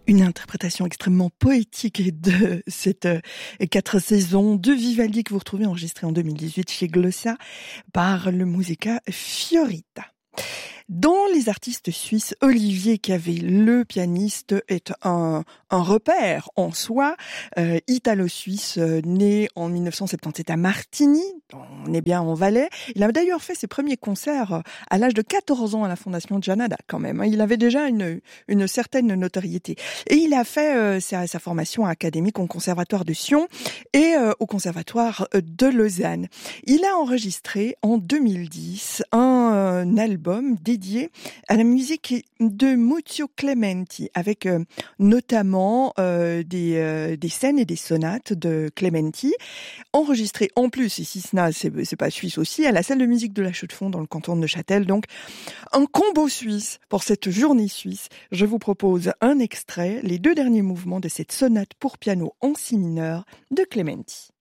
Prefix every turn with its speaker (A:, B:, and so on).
A: Une interprétation extrêmement poétique de cette 4 saisons de Vivaldi que vous retrouvez enregistrée en 2018 chez Glossa par le Musica Fiorita. Dans les artistes suisses, Olivier Cavé, le pianiste, est un repère en soi. Italo-suisse, né en 1977 à Martigny, on est bien en Valais. Il a d'ailleurs fait ses premiers concerts à l'âge de 14 ans à la Fondation Janada quand même. Il avait déjà une certaine notoriété. Et il a fait sa formation académique au Conservatoire de Sion et au Conservatoire de Lausanne. Il a enregistré en 2010 un album dédié à la musique de Muzio Clementi, avec notamment des scènes et des sonates de Clementi, enregistrées en plus, et si c'est pas suisse aussi, à la salle de musique de la Chaux-de-Fonds dans le canton de Neuchâtel. Donc, un combo suisse pour cette journée suisse. Je vous propose un extrait, les 2 derniers mouvements de cette sonate pour piano en si mineur de Clementi.